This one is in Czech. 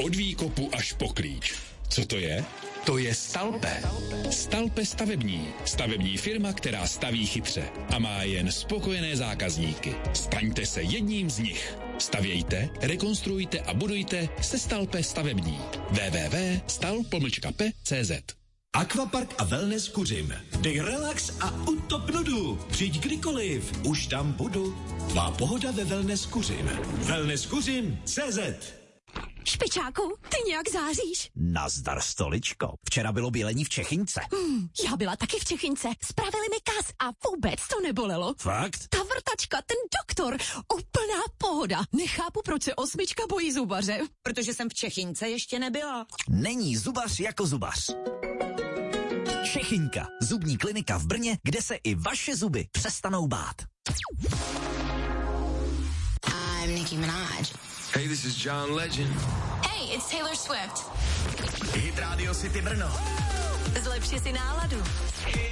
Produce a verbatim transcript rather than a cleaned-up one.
Od výkopu až po klíč. Co to je? To je Stalpe. Stalpe stavební. Stavební firma, která staví chytře a má jen spokojené zákazníky. Staňte se jedním z nich. Stavějte, rekonstruujte a budujte se Stalpe stavební. w w w tečka stal pomlčka p tečka c z. Aquapark a wellness Kuřim. Dej relax a utop nudu. Přijď kdykoliv, už tam budu. Tvá pohoda ve wellness Kuřim. wellness kuřim tečka c z. Špičáku, ty nějak záříš. Nazdar, stoličko. Včera bylo bělení v Čechyňce. Hmm, já byla taky v Čechyňce. Spravili mi kas a vůbec to nebolelo. Fakt? Ta vrtačka, ten doktor, úplná pohoda. Nechápu, proč se osmička bojí zubaře. Protože jsem v Čechyňce ještě nebyla. Není zubař jako zubař. Čechyňka, zubní klinika v Brně, kde se i vaše zuby přestanou bát. I'm Nicki Minaj. Hey, this is John Legend. Hey, it's Taylor Swift. Hit Radio City Brno. Zlepši si náladu.